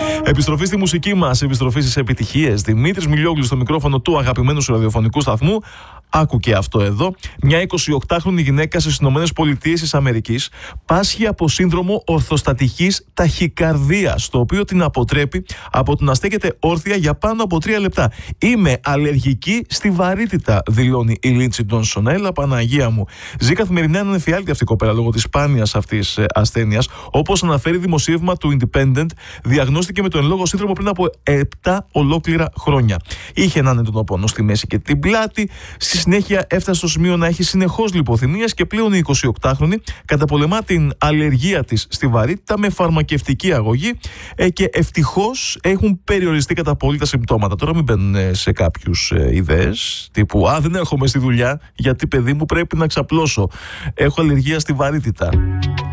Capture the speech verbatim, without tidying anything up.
Επιστροφή στη μουσική μας, επιστροφή στις επιτυχίες. Δημήτρης Μιλιόγλου στο μικρόφωνο του αγαπημένου σου ραδιοφωνικού σταθμού. Άκου και αυτό εδώ. Μια εικοσιοκτάχρονη γυναίκα στις Ηνωμένες Πολιτείες της Αμερικής πάσχει από σύνδρομο ορθοστατικής ταχυκαρδίας, το οποίο την αποτρέπει από το να στέκεται όρθια για πάνω από τρία λεπτά. Είμαι αλλεργική στη βαρύτητα, δηλώνει η Λίντσι Τζόνσον. Έλα Παναγία μου. Ζει καθημερινά έναν εφιάλτη αυτή η κοπέλα λόγω της σπάνιας αυτής ασθένειας. Όπως αναφέρει δημοσίευμα του Independent, διαγνώστηκε με τον εν λόγω σύνδρομο πριν από επτά ολόκληρα χρόνια. Είχε έναν έντονο πόνο στη μέση και την πλάτη. Στη συνέχεια έφτασε στο σημείο να έχει συνεχώς λιποθυμίες και πλέον η εικοσιοκτάχρονη καταπολεμά την αλλεργία της στη βαρύτητα με φαρμακευτική αγωγή ε, και ευτυχώς έχουν περιοριστεί κατά πολύ τα συμπτώματα. Τώρα μην μπαίνουν σε κάποιους ε, ιδέες τύπου «Α, δεν έρχομαι στη δουλειά γιατί παιδί μου πρέπει να ξαπλώσω. Έχω αλλεργία στη βαρύτητα».